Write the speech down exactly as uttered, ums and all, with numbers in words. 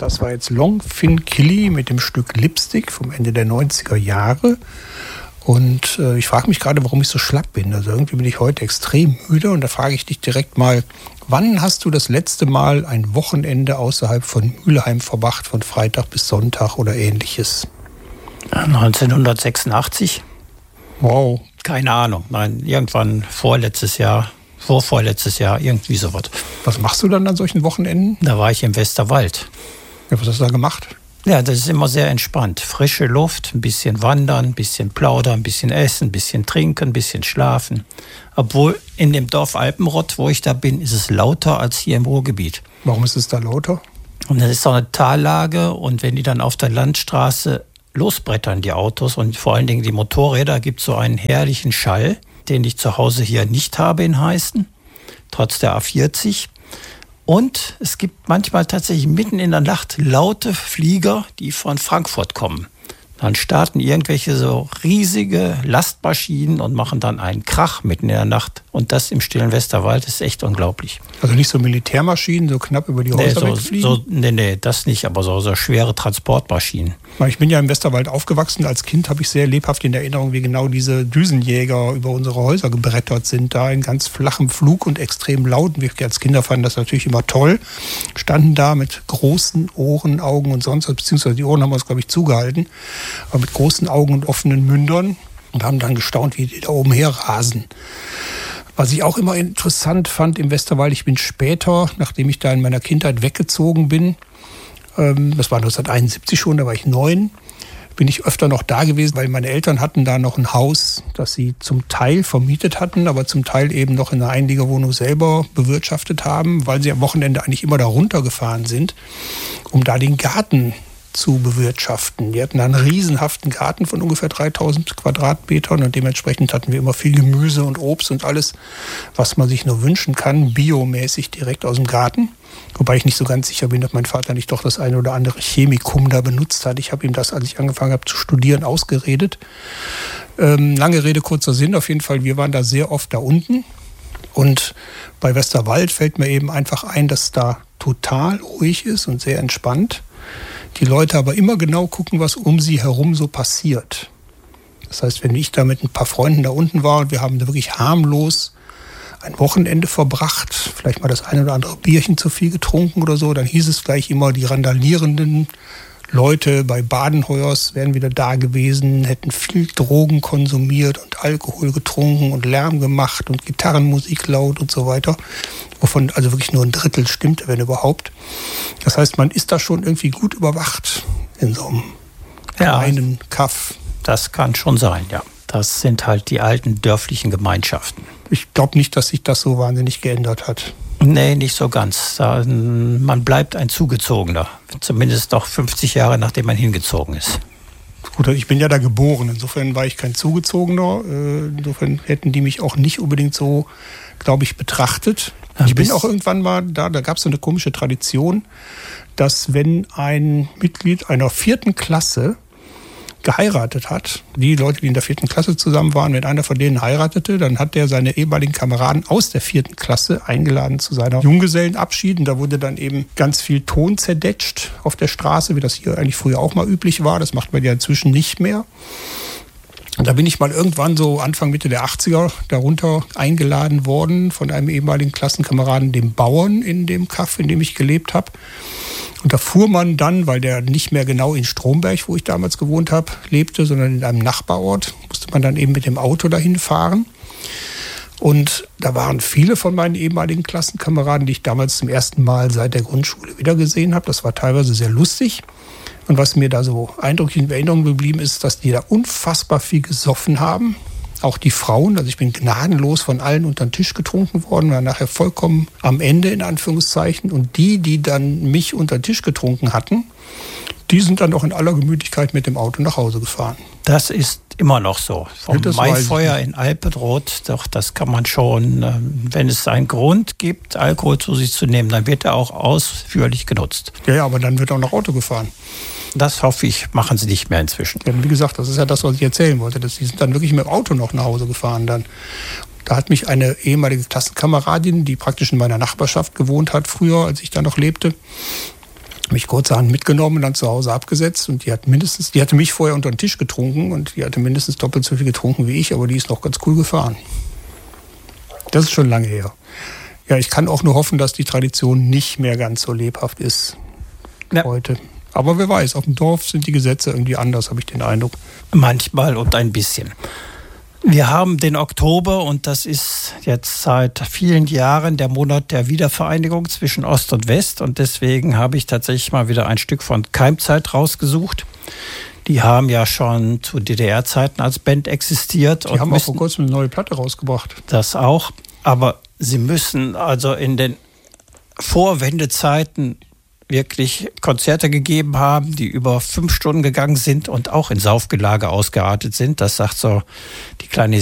Das war jetzt Long Fin Killy mit dem Stück Lipstick vom Ende der neunziger Jahre. Und äh, ich frage mich gerade, warum ich so schlapp bin. Also irgendwie bin ich heute extrem müde und da frage ich dich direkt mal, wann hast du das letzte Mal ein Wochenende außerhalb von Mülheim verbracht, von Freitag bis Sonntag oder ähnliches? neunzehnhundertsechsundachtzig. Wow. Keine Ahnung, nein, irgendwann vorletztes Jahr, vorvorletztes Jahr, irgendwie sowas. Was machst du dann an solchen Wochenenden? Da war ich im Westerwald. Ja, was hast du da gemacht? Ja, das ist immer sehr entspannt. Frische Luft, ein bisschen wandern, ein bisschen plaudern, ein bisschen essen, ein bisschen trinken, ein bisschen schlafen. Obwohl in dem Dorf Alpenrott, wo ich da bin, ist es lauter als hier im Ruhrgebiet. Warum ist es da lauter? Und das ist so eine Tallage und wenn die dann auf der Landstraße losbrettern, die Autos und vor allen Dingen die Motorräder, gibt es so einen herrlichen Schall, den ich zu Hause hier nicht habe in Heißen, trotz der A vierzig. Und es gibt manchmal tatsächlich mitten in der Nacht laute Flieger, die von Frankfurt kommen. Dann starten irgendwelche so riesige Lastmaschinen und machen dann einen Krach mitten in der Nacht. Und das im stillen Westerwald ist echt unglaublich. Also nicht so Militärmaschinen, so knapp über die Häuser nee, so, wegfliegen? So, nee, nee, das nicht, aber so, so schwere Transportmaschinen. Ich bin ja im Westerwald aufgewachsen. Als Kind habe ich sehr lebhaft in Erinnerung, wie genau diese Düsenjäger über unsere Häuser gebrettert sind. Da in ganz flachem Flug und extrem laut. Wir als Kinder fanden das natürlich immer toll. Standen da mit großen Ohren, Augen und sonst was. Beziehungsweise die Ohren haben wir uns, glaube ich, zugehalten. Aber mit großen Augen und offenen Mündern. Und haben dann gestaunt, wie die da oben herrasen. Was ich auch immer interessant fand im Westerwald, ich bin später, nachdem ich da in meiner Kindheit weggezogen bin, das war neunzehnhunderteinundsiebzig schon, da war ich neun, bin ich öfter noch da gewesen, weil meine Eltern hatten da noch ein Haus, das sie zum Teil vermietet hatten, aber zum Teil eben noch in einer Einliegerwohnung selber bewirtschaftet haben, weil sie am Wochenende eigentlich immer da runtergefahren sind, um da den Garten zu bewirtschaften. Die hatten einen riesenhaften Garten von ungefähr dreitausend Quadratmetern und dementsprechend hatten wir immer viel Gemüse und Obst und alles, was man sich nur wünschen kann, biomäßig direkt aus dem Garten. Wobei ich nicht so ganz sicher bin, dass mein Vater nicht doch das eine oder andere Chemikum da benutzt hat. Ich habe ihm das, als ich angefangen habe zu studieren, ausgeredet. Ähm, lange Rede, kurzer Sinn. Auf jeden Fall, wir waren da sehr oft da unten. Und bei Westerwald fällt mir eben einfach ein, dass es da total ruhig ist und sehr entspannt. Die Leute aber immer genau gucken, was um sie herum so passiert. Das heißt, wenn ich da mit ein paar Freunden da unten war und wir haben da wirklich harmlos ein Wochenende verbracht, vielleicht mal das eine oder andere Bierchen zu viel getrunken oder so, dann hieß es gleich immer, die randalierenden Leute bei Badenheuers wären wieder da gewesen, hätten viel Drogen konsumiert und Alkohol getrunken und Lärm gemacht und Gitarrenmusik laut und so weiter, wovon also wirklich nur ein Drittel stimmte, wenn überhaupt. Das heißt, man ist da schon irgendwie gut überwacht in so einem kleinen ja, Kaff. Das kann schon sein, ja. Das sind halt die alten dörflichen Gemeinschaften. Ich glaube nicht, dass sich das so wahnsinnig geändert hat. Nee, nicht so ganz. Man bleibt ein Zugezogener. Zumindest noch fünfzig Jahre, nachdem man hingezogen ist. Gut, ich bin ja da geboren. Insofern war ich kein Zugezogener. Insofern hätten die mich auch nicht unbedingt so, glaube ich, betrachtet. Ich bin auch irgendwann mal da, da gab es so eine komische Tradition, dass wenn ein Mitglied einer vierten Klasse geheiratet hat, die Leute, die in der vierten Klasse zusammen waren, wenn einer von denen heiratete, dann hat der seine ehemaligen Kameraden aus der vierten Klasse eingeladen zu seiner Junggesellenabschied. Und da wurde dann eben ganz viel Ton zerdetscht auf der Straße, wie das hier eigentlich früher auch mal üblich war. Das macht man ja inzwischen nicht mehr. Und da bin ich mal irgendwann so Anfang, Mitte der achtziger darunter eingeladen worden von einem ehemaligen Klassenkameraden, dem Bauern in dem Kaff, in dem ich gelebt habe. Und da fuhr man dann, weil der nicht mehr genau in Stromberg, wo ich damals gewohnt habe, lebte, sondern in einem Nachbarort, musste man dann eben mit dem Auto dahin fahren. Und da waren viele von meinen ehemaligen Klassenkameraden, die ich damals zum ersten Mal seit der Grundschule wiedergesehen habe. Das war teilweise sehr lustig. Und was mir da so eindrücklich in Erinnerung geblieben ist, dass die da unfassbar viel gesoffen haben. Auch die Frauen, also ich bin gnadenlos von allen unter den Tisch getrunken worden, war nachher vollkommen am Ende in Anführungszeichen. Und die, die dann mich unter den Tisch getrunken hatten, die sind dann auch in aller Gemütlichkeit mit dem Auto nach Hause gefahren. Das ist immer noch so. Vom Maifeuer in Alpenrot, doch das kann man schon, wenn es einen Grund gibt, Alkohol zu sich zu nehmen, dann wird er auch ausführlich genutzt. Ja, ja, aber dann wird auch noch Auto gefahren. Das hoffe ich, machen sie nicht mehr inzwischen. Ja, wie gesagt, das ist ja das, was ich erzählen wollte. Dass die sind dann wirklich mit dem Auto noch nach Hause gefahren dann. Da hat mich eine ehemalige Klassenkameradin, die praktisch in meiner Nachbarschaft gewohnt hat früher, als ich da noch lebte, Mich kurzerhand mitgenommen und dann zu Hause abgesetzt. Und die hat mindestens, die hatte mich vorher unter den Tisch getrunken und die hatte mindestens doppelt so viel getrunken wie ich, aber die ist noch ganz cool gefahren. Das ist schon lange her. Ja, ich kann auch nur hoffen, dass die Tradition nicht mehr ganz so lebhaft ist ja. heute. Aber wer weiß, auf dem Dorf sind die Gesetze irgendwie anders, habe ich den Eindruck. Manchmal und ein bisschen. Wir haben den Oktober und das ist jetzt seit vielen Jahren der Monat der Wiedervereinigung zwischen Ost und West. Und deswegen habe ich tatsächlich mal wieder ein Stück von Keimzeit rausgesucht. Die haben ja schon zu D D R-Zeiten als Band existiert. Die und haben auch vor kurzem eine neue Platte rausgebracht. Das auch. Aber sie müssen also in den Vorwendezeiten wirklich Konzerte gegeben haben, die über fünf Stunden gegangen sind und auch in Saufgelage ausgeartet sind. Das sagt so die kleine